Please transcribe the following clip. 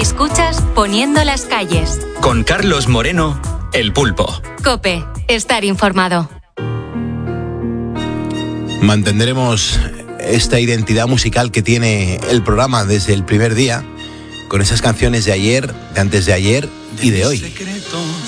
Escuchas Poniendo las calles. Con Carlos Moreno, El Pulpo. COPE. Estar informado. Mantendremos esta identidad musical que tiene el programa desde el primer día, con esas canciones de ayer, de antes de ayer y de hoy.